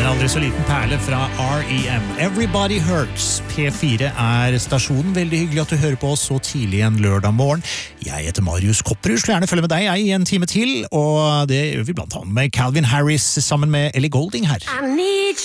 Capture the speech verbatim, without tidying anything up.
aldri så liten perle fra R E M. Everybody Hurts. P fire er stasjonen. Veldig hyggelig at du hører på oss så tidlig en lørdag morgen. Jeg heter Marius Kopperud, skal gjerne følge med deg jeg, i en time til, og det gjør vi blant annet med Calvin Harris sammen med Ellie Goulding her. I need